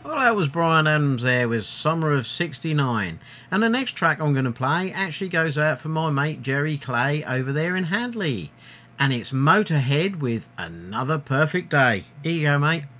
Well, that was Brian Adams there with Summer of '69. And the next track I'm going to play actually goes out for my mate Jerry Clay over there in Handley. And it's Motorhead with Another Perfect Day. Here you go, mate.